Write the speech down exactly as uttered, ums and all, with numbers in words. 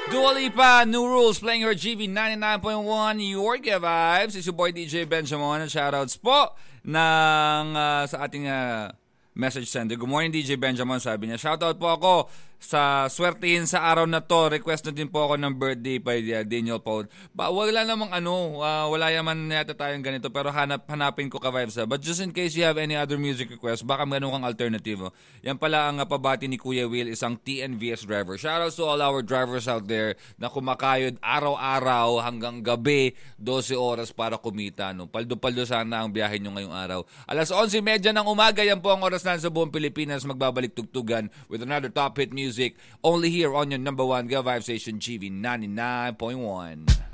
Dua Lipa, New Rules, playing her G V ninety-nine point one, your Good Vibes. It's your boy D J Benjamin. Shoutouts po ng, uh, sa ating uh, message sender. Good morning D J Benjamin, sabi niya. Shoutout po ako sa swertihin sa araw na to. Request na din po ako ng birthday pa uh, Daniel Paul. Ba, wala namang ano, uh, wala yaman yata tayong ganito, pero hanap, hanapin ko ka-vibes. But just in case you have any other music request, baka meron kang alternative. Oh. Yan pala ang uh, pabati ni Kuya Will, isang T N V S driver. Shoutouts to all our drivers out there na kumakayod araw-araw hanggang gabi, twelve oras para kumita. No? Paldo-paldo sana ang biyahe nyo ngayong araw. Alas eleven thirty ng umaga, yan po ang oras na sa buong Pilipinas. Magbabalik tugtugan with another top hit music. Music only here on your number one Good Vibe Station G V ninety-nine point one.